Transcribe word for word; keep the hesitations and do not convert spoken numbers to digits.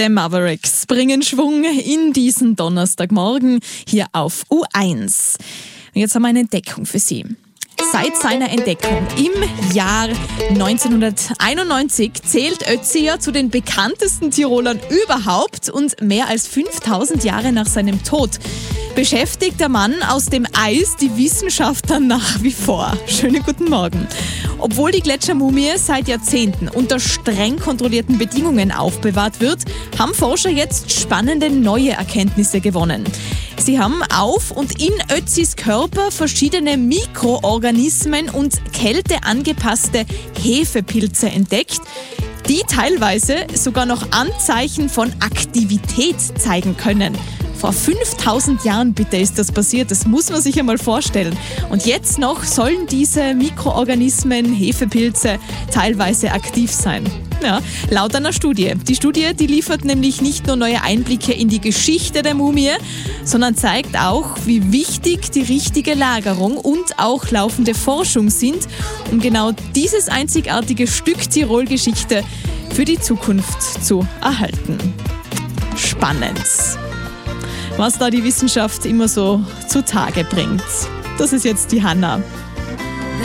The Mavericks bringen Schwung in diesen Donnerstagmorgen hier auf U eins. Und jetzt haben wir eine Entdeckung für Sie. Seit seiner Entdeckung im Jahr neunzehnhunderteinundneunzig zählt Ötzi ja zu den bekanntesten Tirolern überhaupt und mehr als fünftausend Jahre nach seinem Tod beschäftigt der Mann aus dem Eis die Wissenschaftler nach wie vor. Schönen guten Morgen. Obwohl die Gletschermumie seit Jahrzehnten unter streng kontrollierten Bedingungen aufbewahrt wird, haben Forscher jetzt spannende neue Erkenntnisse gewonnen. Sie haben auf und in Ötzis Körper verschiedene Mikroorganismen und kälteangepasste Hefepilze entdeckt, die teilweise sogar noch Anzeichen von Aktivität zeigen können. Vor fünftausend Jahren bitte ist das passiert, das muss man sich einmal vorstellen. Und jetzt noch sollen diese Mikroorganismen, Hefepilze, teilweise aktiv sein. Ja, laut einer Studie. Die Studie, die liefert nämlich nicht nur neue Einblicke in die Geschichte der Mumie, sondern zeigt auch, wie wichtig die richtige Lagerung und auch laufende Forschung sind, um genau dieses einzigartige Stück Tirol-Geschichte für die Zukunft zu erhalten. Spannend. Was da die Wissenschaft immer so zutage bringt. Das ist jetzt die Hanna.